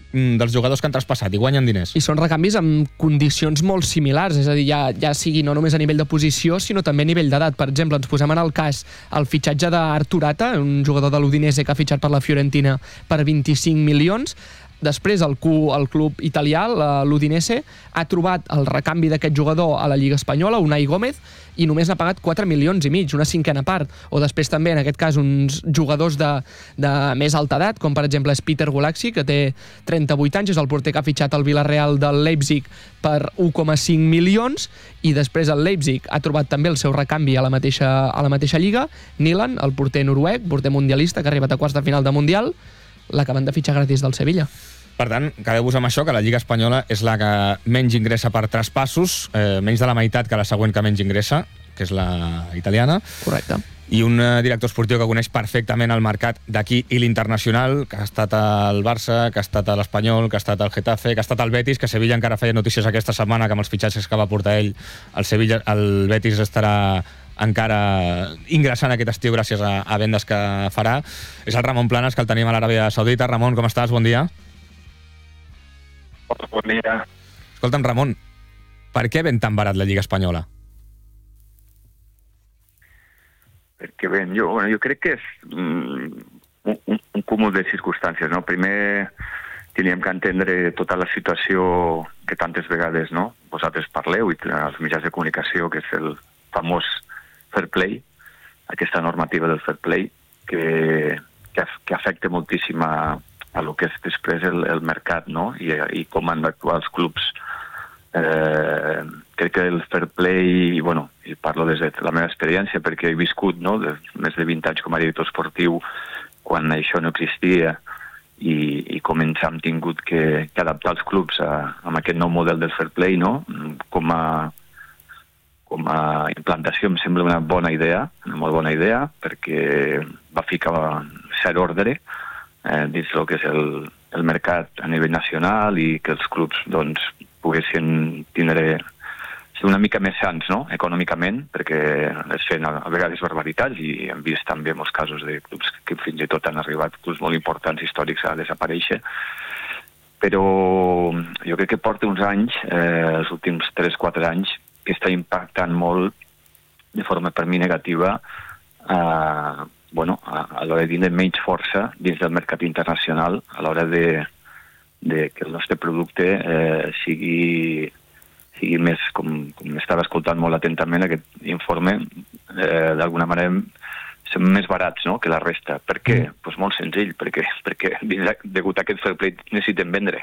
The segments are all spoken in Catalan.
dels jugadors que han traspassat i guanyen diners. I són recanvis amb condicions molt similars, és a dir, ja sigui no només a nivell de posició, sinó també a nivell d'edat. Per exemple, ens posem en el cas el fitxatge d'Arturata, un jugador de l'Udinese que ha fitxat per la Fiorentina per 25 milions. Després el club italià, l'Udinese, ha trobat el recanvi d'aquest jugador a la Lliga Espanyola, Unai Gómez, i només n'ha pagat 4 milions i mig, una cinquena part. O després també, en aquest cas, uns jugadors de més alta edat, com per exemple és Peter Gulaxi, que té 38 anys, és el porter que ha fitxat el Villarreal del Leipzig per 1,5 milions, i després el Leipzig ha trobat també el seu recanvi a la mateixa lliga. Nilan, el porter noruec, porter mundialista, que ha arribat a quarts de final de Mundial, l'acaben de fitxar gratis del Sevilla. Per tant, quedeu-vos amb això, que la Lliga Espanyola és la que menys ingressa per traspassos, menys de la meitat que la següent que menys ingressa, que és la italiana. Correcte. I un director esportiu que coneix perfectament el mercat d'aquí i l'internacional, que ha estat al Barça, que ha estat a l'Espanyol, que ha estat al Getafe, que ha estat al Betis, que Sevilla encara feia notícies aquesta setmana que amb els fitxatges que va portar ell, el Betis estarà encara ingressant aquest estiu gràcies a vendes que farà. És el Ramon Planes, que el tenim a l'Aràbia Saudita. Ramon, com estàs? Bon dia. Bon dia. Escolta'm, Ramon, per què ven tan barat la Lliga Espanyola? Perquè ven, jo crec que és un cúmul de circumstàncies, no? Primer, teníem que entendre tota la situació que tantes vegades, no, vosaltres parleu, i els mitjans de comunicació, que és el famós fair play, aquesta normativa del fair play, que afecta moltíssim a lo que és després el mercat, no? I com han d'actuar els clubs. Crec que el fair play, i parlo des de la meva experiència, perquè he viscut, no, més de 20 anys com a director esportiu, quan això no existia, i com ens hem tingut que adaptar els clubs a aquest nou model del fair play, no? Com a implantació em sembla una bona idea, una molt bona idea, perquè va ficar cert ordre dins el que és el mercat a nivell nacional, i que els clubs poguessin ser una mica més sants, no?, econòmicament, perquè es feien a vegades barbaritats, i hem vist també molts casos de clubs que fins i tot han arribat, clubs molt importants històrics, a desaparèixer. Però jo crec que porta uns anys, els últims 3-4 anys, que està impactant molt de forma per mi negativa a l'hora de tindre menys força dins del mercat internacional, a l'hora de que el nostre producte sigui més, com estava escoltant molt atentament aquest informe, d'alguna manera som més barats, no?, que la resta. Per què? Doncs molt senzill, perquè degut a aquest fair play necessitem vendre,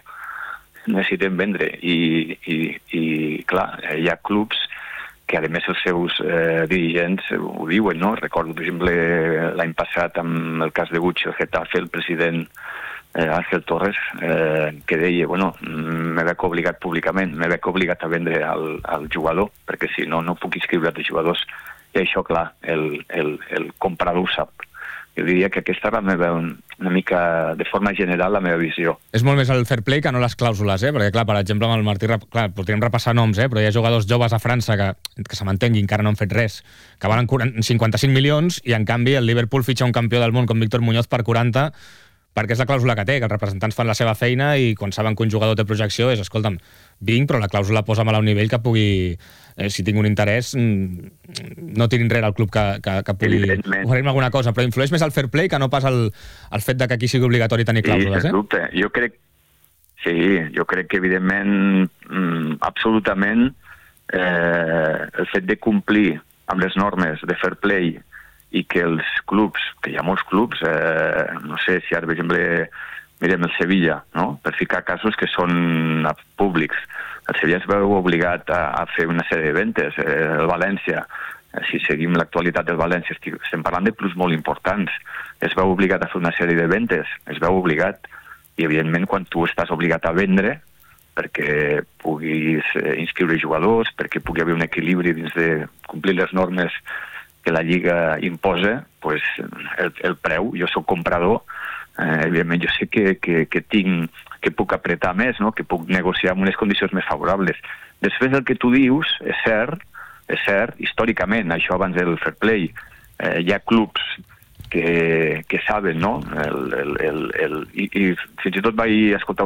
i clar, hi ha clubs que a més els seus dirigents ho diuen, no? Recordo, per exemple, l'any passat amb el cas de Gucci, el Getafe, el president Ángel Torres, que deia, me veig obligat públicament, me veig obligat a vendre al jugador, perquè si no, no puc inscriure els jugadors. I això, clar, el comprador ho sap. Jo diria que aquesta era una mica, de forma general, la meva visió. És molt més el fair play que no les clàusules, perquè, clar, per exemple, amb el Martí, clar, podríem repassar noms, però hi ha jugadors joves a França que se m'entengui, encara no han fet res, que valen 55 milions, i en canvi el Liverpool fitxa un campió del món com Víctor Muñoz per 40, perquè és la clàusula que té, que els representants fan la seva feina, i quan saben que un jugador té projecció és, escolta'm, vinc, però la clàusula posa'm a un nivell que pugui, si tinc un interès, no tiri enrere el club que pugui oferir-me alguna cosa. Però influeix més el fair play que no pas el fet que aquí sigui obligatori tenir clàusules, Sí, dubte. Jo crec que, evidentment, absolutament, el fet de complir amb les normes de fair play, i que els clubs, que hi ha molts clubs, no sé si ara, per exemple, mirem el Sevilla, no?, per ficar casos que són públics. El Sevilla es veu obligat a fer una sèrie de ventes. El València, si seguim l'actualitat del València, estem parlant de clubs molt importants. Es veu obligat a fer una sèrie de ventes, es veu obligat. I, evidentment, quan tu estàs obligat a vendre, perquè puguis inscriure jugadors, perquè pugui haver un equilibri dins de complir les normes que la Lliga imposa, pues, el preu, jo soc comprador, evidentment jo sé que puc apretar més, no?, que puc negociar amb unes condicions més favorables. Després el que tu dius és cert, històricament, això abans del fair play, hi ha clubs que saben, no?, i fins i tot vaig escoltar